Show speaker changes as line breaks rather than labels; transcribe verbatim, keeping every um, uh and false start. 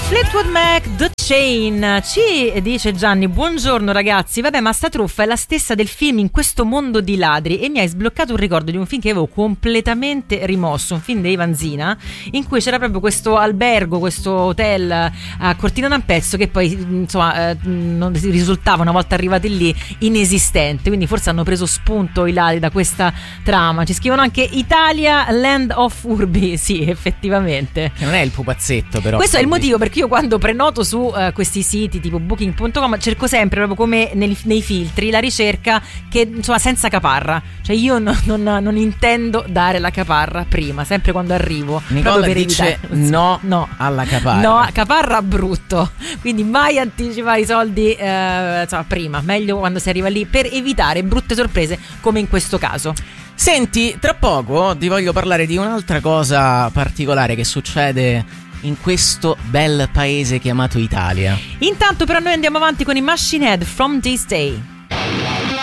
Fleetwood Mac, The Chain. Ci dice Gianni: buongiorno ragazzi, vabbè, ma sta truffa è la stessa del film In questo mondo di ladri, e mi hai sbloccato un ricordo di un film che avevo completamente rimosso, un film dei Vanzina, in cui c'era proprio questo albergo, questo hotel a Cortina d'Ampezzo che poi insomma eh, non risultava, una volta arrivati lì, inesistente, quindi forse hanno preso spunto i ladri da questa trama. Ci scrivono anche Italia Land of Urbi, sì, effettivamente.
Che non è il pupazzetto, però.
Questo è il motivo perché io quando prenoto su uh, questi siti tipo booking punto com cerco sempre, proprio come nei, nei filtri, la ricerca che insomma senza caparra, cioè io no, non, non intendo dare la caparra prima, sempre quando arrivo.
Nicola
per
dice
evitare.
no,
no
alla caparra.
No, caparra brutto, quindi mai anticipare i soldi eh, insomma, prima, meglio quando si arriva lì, per evitare brutte sorprese come in questo caso.
Senti, tra poco ti voglio parlare di un'altra cosa particolare che succede in questo bel paese chiamato Italia.
Intanto però noi andiamo avanti con i Machine Head, From This Day.